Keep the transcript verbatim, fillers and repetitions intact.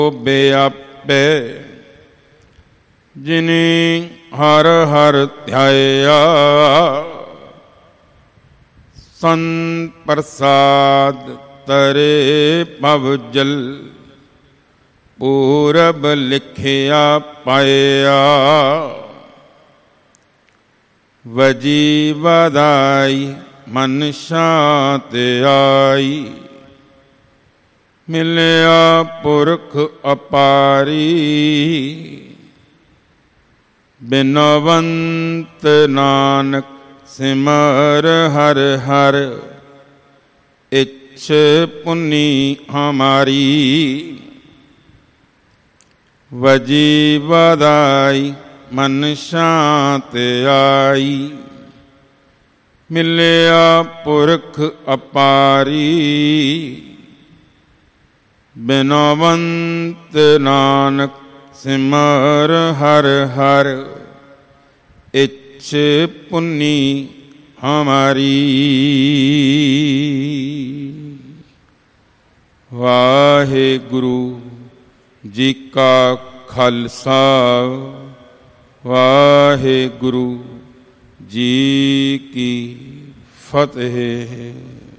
ਬਿਆਪੈ ਜਿਨੀ ਹਰ ਹਰ ਧਿਆਇਆ, ਸੰਤ ਪ੍ਰਸਾਦ ਤਰੇ ਭਵ ਜਲ, ਪੂਰਬ ਲਿਖਿਆ ਪਾਇਆ। ਵਜੀ ਵਧਾਈ ਮਨ ਸ਼ਾਂਤ ਆਈ, ਮਿਲਿਆ ਪੁਰਖ ਅਪਾਰੀ। ਬਿਨਵੰਤ ਨਾਨਕ ਸਿਮਰ ਹਰ ਹਰ, ਇੱਛ ਪੁੰਨੀ ਹਮਾਰੀ। ਵਜੀ ਵਧਾਈ ਮਨ ਸ਼ਾਂਤ ਆਈ, ਮਿਲਿਆ ਪੁਰਖ ਅਪਾਰੀ। ਬਿਨਵੰਤ ਨਾਨਕ ਸਿਮਰ ਹਰ ਹਰ, ਇੱਛ ਪੁੰਨੀ ਹਮਾਰੀ। ਵਾਹਿਗੁਰੂ ਜੀ ਕਾ ਖਾਲਸਾ, ਵਾਹਿਗੁਰੂ ਜੀ ਕੀ ਫਤਿਹ।